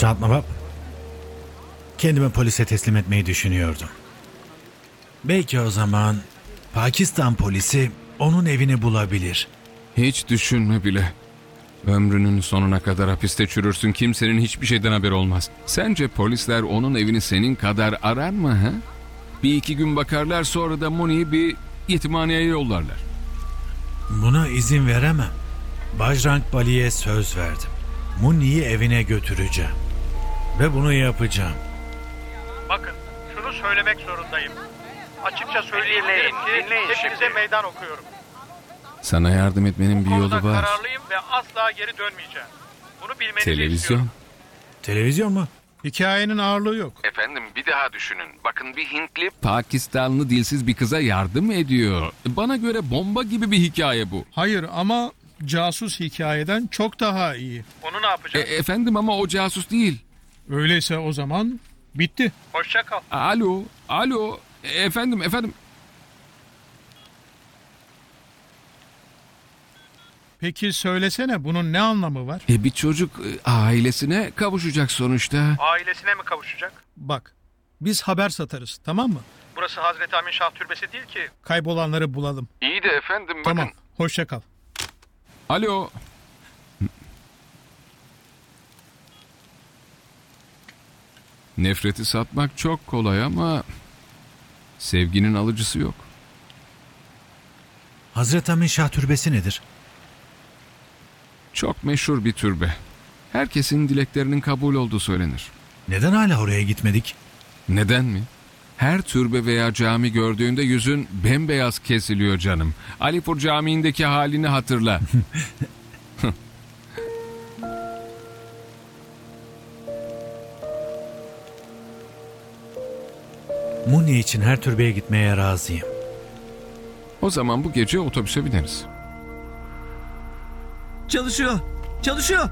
Ratnava, kendimi polise teslim etmeyi düşünüyordum. Belki o zaman Pakistan polisi onun evini bulabilir. Hiç düşünme bile. Ömrünün sonuna kadar hapiste çürürsün. Kimsenin hiçbir şeyden haberi olmaz. Sence polisler onun evini senin kadar arar mı ha? Bir iki gün bakarlar, sonra da Muni'yi bir yetimhaneye yollarlar. Buna izin veremem. Bajrang Bali'ye söz verdim. Muni'yi evine götüreceğim. Ve bunu yapacağım. Bakın, şunu söylemek zorundayım. Açıkça söyleyebilirim ki hepinize meydan okuyorum. Sana yardım etmenin bir Bu yolu konuda var. kararlıyım ve asla geri dönmeyeceğim. Bunu bilmenizi Televizyon. istiyorum. Televizyon mu? Hikayenin ağırlığı yok. Efendim, bir daha düşünün. Bakın, bir Hintli Pakistanlı dilsiz bir kıza yardım ediyor. Bana göre bomba gibi bir hikaye bu. Hayır ama casus hikayeden çok daha iyi. Onu ne yapacağız? Efendim, ama o casus değil. Öyleyse o zaman bitti. Hoşça kal. Alo. Efendim. Peki söylesene, bunun ne anlamı var? Bir çocuk ailesine kavuşacak sonuçta. Ailesine mi kavuşacak? Bak, biz haber satarız, tamam mı? Burası Hazreti Amin Şah Türbesi değil ki. Kaybolanları bulalım. İyi de efendim, Tamam, hoşça kal. Alo. Nefreti satmak çok kolay ama sevginin alıcısı yok. Hazreti Amin Şah Türbesi nedir? Çok meşhur bir türbe. Herkesin dileklerinin kabul olduğu söylenir. Neden hala oraya gitmedik? Neden mi? Her türbe veya cami gördüğünde yüzün bembeyaz kesiliyor canım. Alipur Camii'ndeki halini hatırla. Muni için her türbeye gitmeye razıyım. O zaman bu gece otobüse bineriz. Çalışıyor.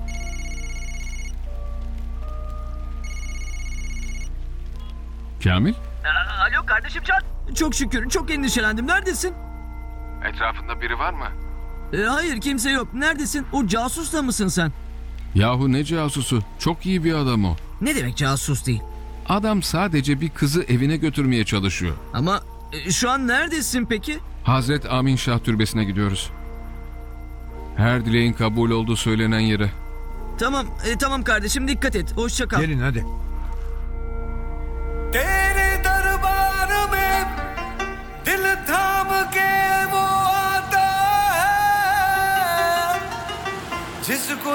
Kamil? Alo kardeşim Can. Çok şükür, çok endişelendim. Neredesin? Etrafında biri var mı? Hayır, kimse yok. Neredesin? O casus da mısın sen? Yahu ne casusu? Çok iyi bir adam o. Ne demek casus değil? Adam sadece bir kızı evine götürmeye çalışıyor. Ama şu an neredesin peki? Hazret Amin Şah Türbesi'ne gidiyoruz. Her dileğin kabul olduğu söylenen yere. Tamam kardeşim, dikkat et. Hoşça kal. Gelin hadi. तेरे दरबार में दिल थाम के वो आता है जिसको